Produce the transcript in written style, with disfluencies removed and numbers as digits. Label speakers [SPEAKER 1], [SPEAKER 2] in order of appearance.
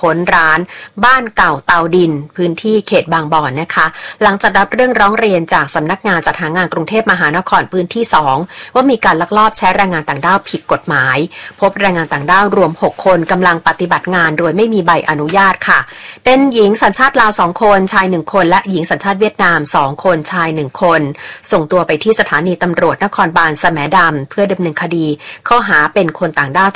[SPEAKER 1] ค้นร้านบ้านเก่าเตาดินพื้นที่เขตบางบ่อนนะคะหลังจากรับเรื่องร้องเรียนจากสำนักงานจัดหางานกรุงเทพมหานครพื้นที่2ว่ามีการลักลอบใช้แรงงานต่างด้าวผิดกฎหมายพบแรงงานต่างด้าวรวม6คนกำลังปฏิบัติงานโดยไม่มีใบอนุญาตค่ะเป็นหญิงสัญชาติลาว2คนชาย1คนและหญิงสัญชาติเวียดนาม2คนชาย1คนส่งตัวไปที่สถานีตำรวจนครบาลแสมดำเพื่อดำเนินคดีข้อหาเป็นคนต่างด้าว